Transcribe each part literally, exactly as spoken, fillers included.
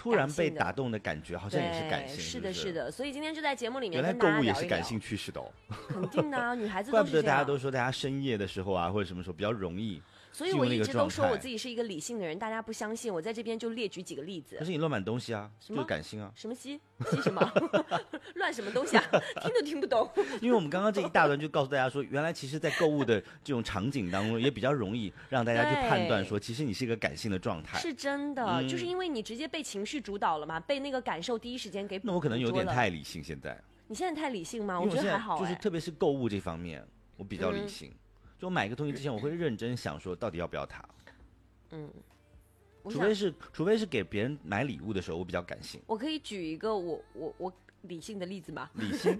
突然被打动的感觉，好像也是感性。 是的，是的。所以今天就在节目里面原来跟大家聊一聊。 购物也是感性驱使的哦。 肯定的啊，女孩子都怪不得是这样。 大家都说大家深夜的时候啊，或者什么时候比较容易。 所以我一直都说我自己是一个理性的人，大家不相信，我在这边就列举几个例子。 可是你乱买东西啊，就是感性啊。 什么吸吸什么？乱什么东西啊？听都听不懂。 因为我们刚刚这一大段就告诉大家说，原来其实在购物的这种场景当中，也比较容易让大家去判断说，其实你是一个感性的状态。 是真的、嗯，就是因为你直接被情绪主导了嘛，被那个感受第一时间给捕捉了。 那我可能有点太理性，现在。 你现在太理性吗？我觉得还好、欸， 就是特别是购物这方面，我比较理性。嗯、就我买个东西之前，我会认真想说，到底要不要它。嗯，除非是除非是给别人买礼物的时候，我比较感性。 我可以举一个我我我理性的例子吗？ 理性，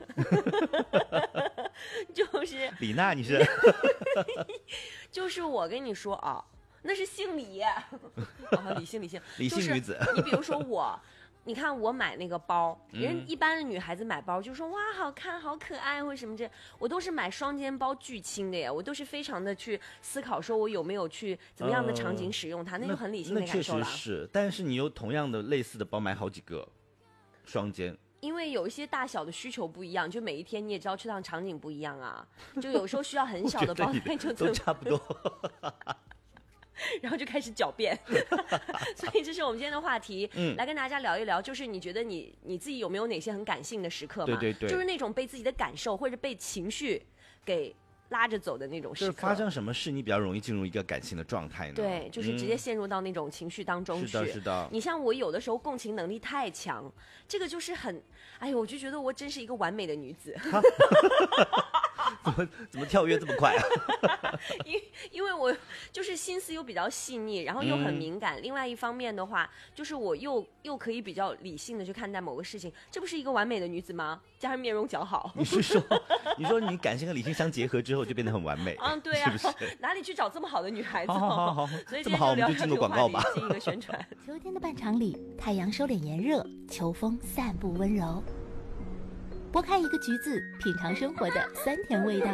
就是李娜，你是？ 就是我跟你说啊，那是姓李，啊，理性理性， 理性女子。 就是、你比如说我。你看我买那个包，人一般的女孩子买包就说、嗯、哇好看好可爱或者什么这，我都是买双肩包巨轻的耶，我都是非常的去思考说我有没有去怎么样的场景使用它，呃、那就很理性的感受了。 那确实是，但是你有同样的类似的包买好几个双肩。 因为有一些大小的需求不一样，就每一天你也知道去趟场景不一样啊，就有时候需要很小的包那就都差不多。 然后就开始狡辩，所以这是我们今天的话题，嗯，来跟大家聊一聊，就是你觉得你你自己有没有哪些很感性的时刻嘛？ 对对对， 就是那种被自己的感受或者被情绪给拉着走的那种时刻。 就是发生什么事你比较容易进入一个感性的状态呢？ 对，就是直接陷入到那种情绪当中去。 是的，是的。 你像我有的时候共情能力太强，这个就是很，哎呦，我就觉得我真是一个完美的女子。 怎么怎么跳跃这么快啊？ 因因为我就是心思又比较细腻，然后又很敏感。嗯、另外一方面的话，就是我又又可以比较理性的去看待某个事情，这不是一个完美的女子吗？加上面容姣好。 你是说，你说你感性和理性相结合之后就变得很完美？ 嗯，对啊， 是不是？ 哪里去找这么好的女孩子？ 好好好好， 所以这么好我们就进入广告吧， 进一个宣传。 秋天的半场里，太阳收敛炎热，秋风散步温柔。剥开一个橘子，品尝生活的酸甜味道。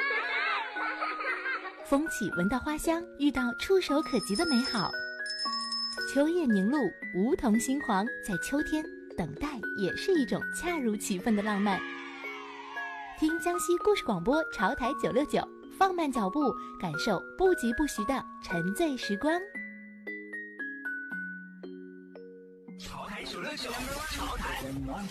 风起闻到花香，遇到触手可及的美好。秋叶凝露，梧桐新黄，在秋天等待也是一种恰如其分的浪漫。听江西故事广播潮台九六九，放慢脚步，感受不疾不徐的沉醉时光。 潮台九六九，潮台。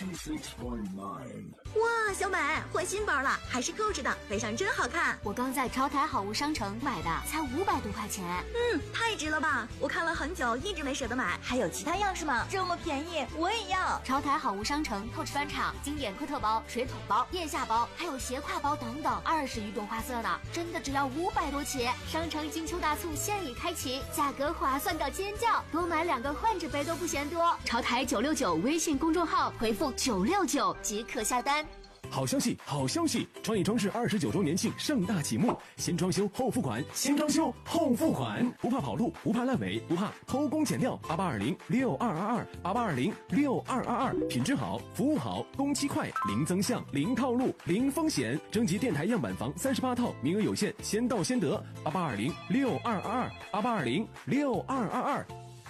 哇，小美换新包了，还是购置的，背上真好看。 我刚在潮台好物商城买的，才五百多块钱。 嗯，太值了吧！我看了很久，一直没舍得买。还有其他样式吗？这么便宜，我也要。 潮台好物商城透视翻场，经典科特包、水桶包、腋下包，还有斜挎包等等，二十余种花色呢，真的只要五百多起。商城金秋大促现已开启，价格划算到尖叫，多买两个换着背都不嫌多。潮台九六九微信公众号回复九六九即可下单。 好消息，好消息！创意装饰二十九周年庆盛大启幕，先装修后付款，先装修后付款，不怕跑路，不怕烂尾，不怕偷工减料。八八二零六二二二，八八二零六二二二，品质好，服务好，工期快，零增项，零套路，零风险。征集电台样板房三十八套，名额有限，先到先得。八八二零六二二二，八八二零六二二二。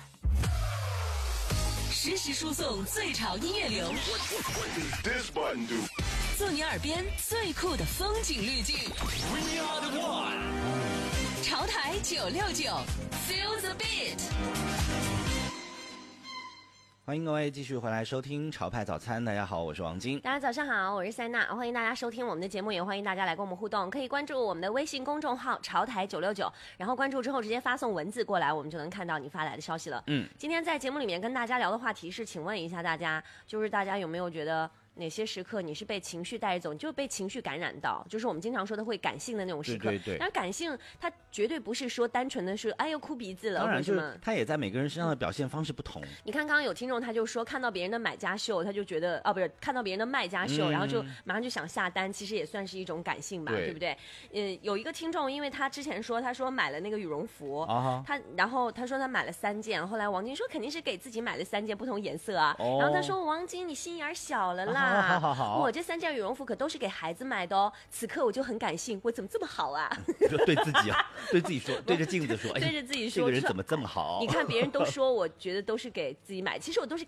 实时输送最潮音乐流，做你耳边最酷的风景滤镜。We are the one。潮台九六九 ，Feel the beat。 欢迎各位继续回来收听潮派早餐。大家好，我是王晶。 大家早上好，我是塞娜。欢迎大家收听我们的节目，也欢迎大家来跟我们互动。可以关注我们的微信公众号潮台九六九，然后关注之后直接发送文字过来，我们就能看到你发来的消息了。嗯，今天在节目里面跟大家聊的话题是，请问一下大家，就是大家有没有觉得哪些时刻你是被情绪带着走，你就被情绪感染到，就是我们经常说的会感性的那种时刻。 对对对。 但感性它绝对不是说单纯的是哎呦哭鼻子了， 当然就是它也在每个人身上的表现方式不同。 你看刚刚有听众他就说看到别人的买家秀，他就觉得啊不是看到别人的卖家秀，嗯、然后就马上就想下单，其实也算是一种感性吧， 对, 对不对？嗯，有一个听众，因为他之前说他说买了那个羽绒服，啊、他然后他说他买了三件，后来王晶说肯定是给自己买了三件不同颜色啊，哦、然后他说王晶你心眼小了啦。啊好好好好我这三件羽绒服可都是给孩子买的哦。此刻我就很感性，我怎么这么好啊？ 就对自己啊，对自己说，对着镜子说， 对着自己说， 这个人怎么这么好？ 你看别人都说，我觉得都是给自己买，其实我都是